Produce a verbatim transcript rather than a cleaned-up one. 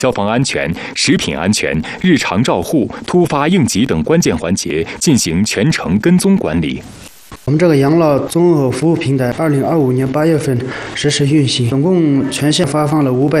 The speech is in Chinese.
消防安全、食品安全、日常照护、突发应急等关键环节进行全程跟踪管理。 我们这个养老综合服务平台，二零二五年八月份实施运行，总共全县发放了五百